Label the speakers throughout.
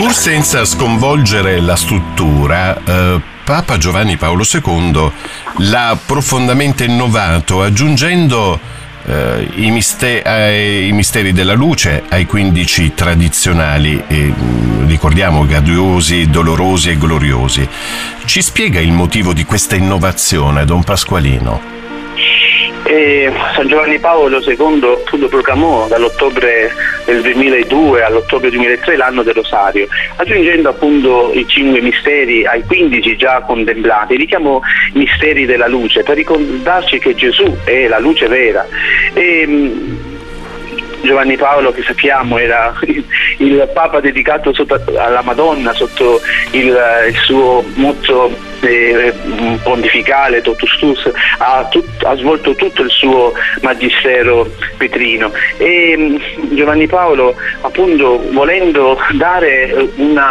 Speaker 1: Pur senza sconvolgere la struttura, Papa Giovanni Paolo II l'ha profondamente innovato, aggiungendo i misteri della luce ai 15 tradizionali, ricordiamo gadiosi, dolorosi e gloriosi. Ci spiega il motivo di questa innovazione, Don Pasqualino?
Speaker 2: San Giovanni Paolo II lo proclamò dall'ottobre del 2002 all'ottobre 2003 l'anno del Rosario, aggiungendo appunto i 5 misteri ai 15 già contemplati. Li chiamò misteri della luce per ricordarci che Gesù è la luce vera. Giovanni Paolo, che sappiamo era il Papa dedicato alla Madonna sotto il suo motto pontificale Totus Tuus, ha svolto tutto il suo magistero petrino, e Giovanni Paolo, appunto, volendo dare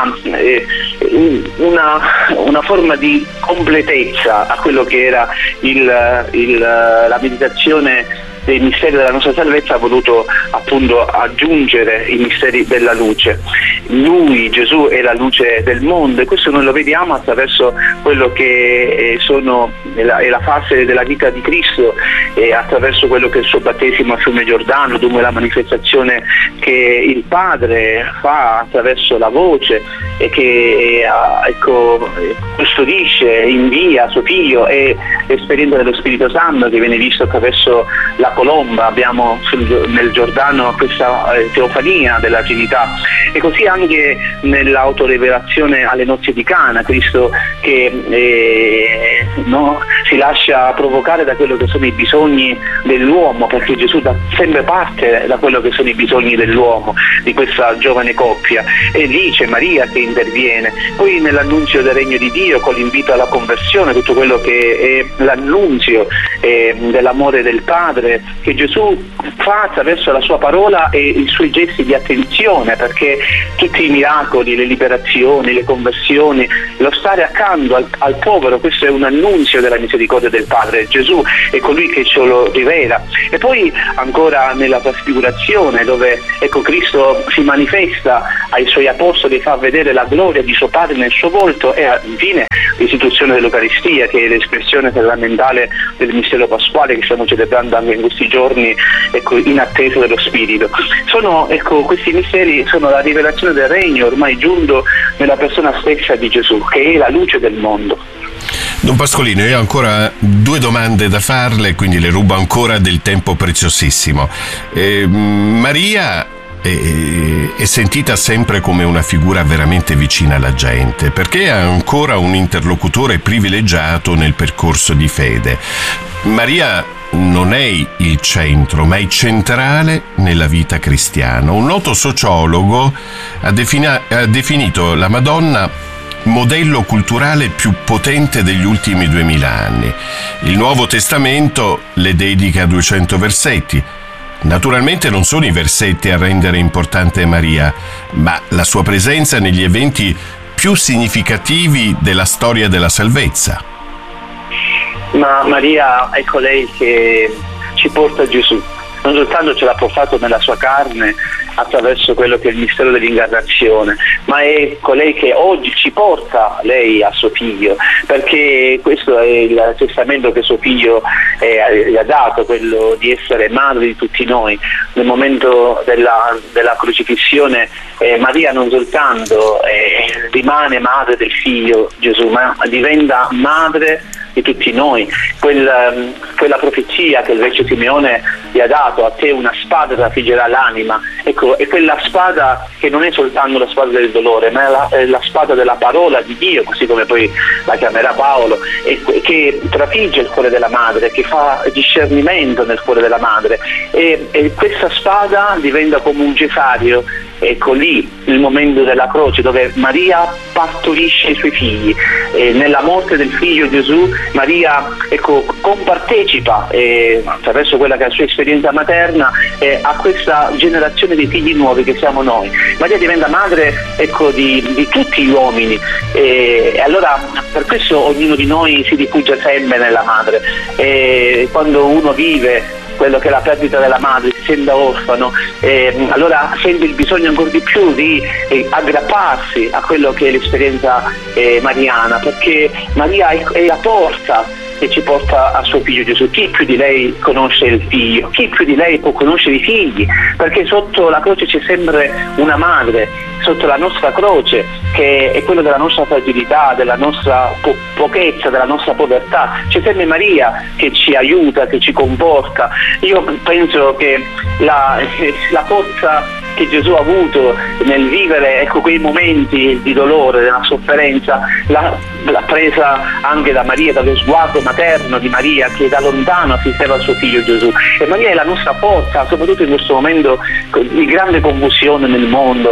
Speaker 2: una forma di completezza a quello che era la meditazione dei misteri della nostra salvezza, ha voluto appunto aggiungere i misteri della luce. Lui, Gesù, è la luce del mondo, e questo noi lo vediamo attraverso quello che è la fase della vita di Cristo, e attraverso quello che è il suo battesimo a fiume Giordano, dunque la manifestazione che il Padre fa attraverso la voce e che custodisce, invia suo figlio, e l'esperienza dello Spirito Santo che viene visto attraverso la colomba. Abbiamo nel Giordano questa teofania della Trinità, e così anche nell'autorevelazione alle nozze di Cana, Cristo che si lascia provocare da quello che sono i bisogni dell'uomo, perché Gesù dà sempre parte da quello che sono i bisogni dell'uomo, di questa giovane coppia, e lì c'è Maria che interviene. Poi nell'annunzio del regno di Dio, con l'invito alla conversione, tutto quello che è l'annunzio dell'amore del Padre che Gesù fa attraverso la sua parola e i suoi gesti di attenzione, perché tutti i miracoli, le liberazioni, le conversioni, lo stare accanto al povero, questo è un annunzio della misericordia del Padre. Gesù è colui che ce lo rivela. E poi ancora nella trasfigurazione, dove Cristo si manifesta ai suoi apostoli, fa vedere la gloria di suo Padre nel suo volto, e infine l'istituzione dell'Eucaristia, che è l'espressione fondamentale del mistero pasquale che stiamo celebrando anche in questi giorni, in attesa dello Spirito. Questi misteri sono la rivelazione del regno ormai giunto nella persona stessa di Gesù, che è la luce del mondo.
Speaker 1: Don Pasqualino, io ho ancora 2 domande da farle, quindi le rubo ancora del tempo preziosissimo. Maria è sentita sempre come una figura veramente vicina alla gente, perché è ancora un interlocutore privilegiato nel percorso di fede. Maria non è il centro, ma è centrale nella vita cristiana. Un noto sociologo ha definito la Madonna modello culturale più potente degli ultimi 2000 anni. Il Nuovo Testamento le dedica 200 versetti. Naturalmente non sono i versetti a rendere importante Maria, ma la sua presenza negli eventi più significativi della storia della salvezza.
Speaker 2: Ma Maria è colei che ci porta Gesù, non soltanto ce l'ha portato nella sua carne attraverso quello che è il mistero dell'incarnazione, ma è colei che oggi ci porta lei a suo figlio, perché questo è il testamento che suo figlio gli ha dato, quello di essere madre di tutti noi. Nel momento della crocifissione Maria non soltanto rimane madre del figlio Gesù, ma diventa madre di tutti noi. Quella profezia che il vecchio Simeone gli ha dato: a te una spada trafiggerà l'anima, è quella spada che non è soltanto la spada del dolore, ma è la spada della parola di Dio, così come poi la chiamerà Paolo, che trafigge il cuore della madre, che fa discernimento nel cuore della madre, e questa spada diventa come un cesareo. Ecco lì il momento della croce, dove Maria partorisce i suoi figli. Nella morte del figlio Gesù Maria compartecipa attraverso quella che è la sua esperienza materna a questa generazione di figli nuovi che siamo noi. Maria diventa madre di tutti gli uomini, e allora per questo ognuno di noi si rifugia sempre nella madre. Quando uno vive quello che è la perdita della madre, si sente orfano, allora sente il bisogno ancora di più di aggrapparsi a quello che è l'esperienza mariana, perché Maria è la porta che ci porta a suo figlio Gesù. Chi più di lei conosce il figlio? Chi più di lei può conoscere i figli? Perché sotto la croce c'è sempre una madre, sotto la nostra croce, che è quello della nostra fragilità, della nostra pochezza, della nostra povertà, c'è sempre Maria che ci aiuta, che ci comporta. Io penso che la forza che Gesù ha avuto nel vivere quei momenti di dolore, della sofferenza, l'ha presa anche da Maria, dallo sguardo materno di Maria che da lontano assisteva al suo figlio Gesù. E Maria è la nostra forza, soprattutto in questo momento di grande confusione nel mondo,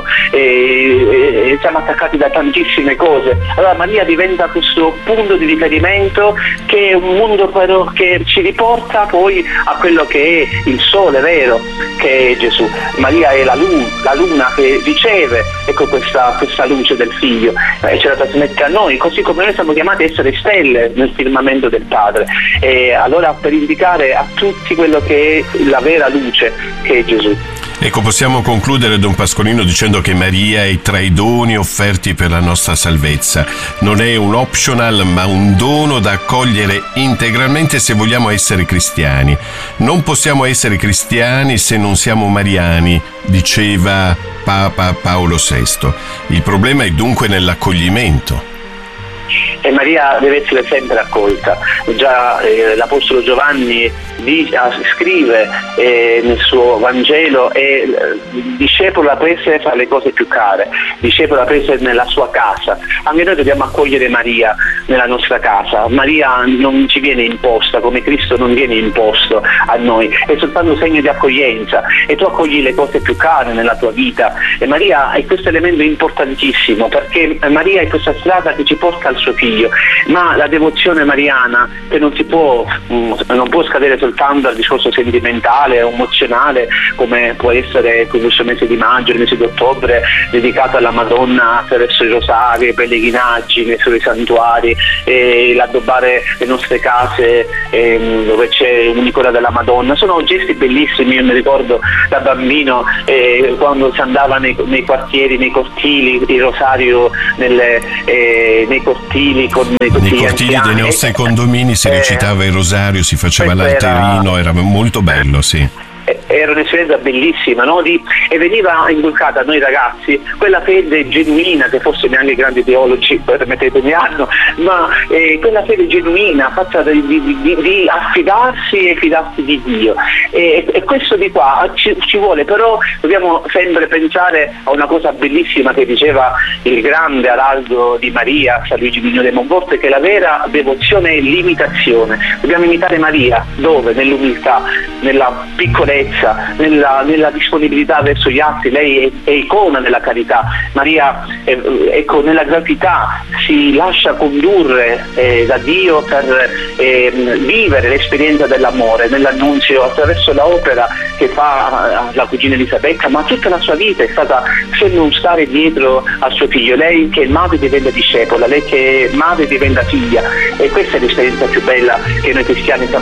Speaker 2: e siamo attaccati da tantissime cose. Allora Maria diventa questo punto di riferimento, che è un mondo però che ci riporta poi a quello che è il sole vero, che è Gesù. Maria è la luna che riceve questa luce del figlio e ce la trasmette a noi, così come noi siamo chiamati a essere stelle nel firmamento del Padre, e allora per indicare a tutti quello che è la vera luce, che è Gesù.
Speaker 1: Ecco, possiamo concludere, Don Pasqualino, dicendo che Maria è tra i doni offerti per la nostra salvezza. Non è un optional, ma un dono da accogliere integralmente se vogliamo essere cristiani. Non possiamo essere cristiani se non siamo mariani, diceva Papa Paolo VI. Il problema è dunque nell'accoglimento.
Speaker 2: E Maria deve essere sempre accolta. Già l'Apostolo Giovanni scrive nel suo Vangelo, discepola prese fra le cose più care, discepola prese nella sua casa. Anche noi dobbiamo accogliere Maria nella nostra casa. Maria non ci viene imposta, come Cristo non viene imposto a noi, è soltanto segno di accoglienza, e tu accogli le cose più care nella tua vita. E Maria è questo elemento importantissimo, perché Maria è questa strada che ci porta al suo figlio. Ma la devozione mariana, che non può scadere soltanto al discorso sentimentale o emozionale, come può essere questo mese di maggio, il mese di ottobre, dedicato alla Madonna attraverso i rosari, i pellegrinaggi nei suoi santuari, l'addobbare le nostre case dove c'è un'icona della Madonna. Sono gesti bellissimi. Io mi ricordo da bambino quando si andava nei quartieri, nei cortili, il rosario nei cortili, nei cortili
Speaker 1: dei nostri condomini si recitava il rosario, si faceva l'alterino, era molto bello, sì.
Speaker 2: Era un'esperienza bellissima, no? E veniva inculcata a noi ragazzi quella fede genuina, che forse neanche i grandi teologi, permettetemi, hanno, ma quella fede genuina fatta di affidarsi e fidarsi di Dio, e questo di qua ci vuole. Però dobbiamo sempre pensare a una cosa bellissima che diceva il grande araldo di Maria, San Luigi Vigno de Monforte, che la vera devozione è l'imitazione. Dobbiamo imitare Maria dove? Nell'umiltà, nella piccolezza, nella disponibilità verso gli altri. Lei è icona della carità. Maria nella gravità si lascia condurre da Dio per vivere l'esperienza dell'amore nell'annunzio attraverso l'opera che fa la cugina Elisabetta, ma tutta la sua vita è stata sempre un stare dietro al suo figlio. Lei che è madre diventa discepola, lei che è madre diventa figlia, e questa è l'esperienza più bella che noi cristiani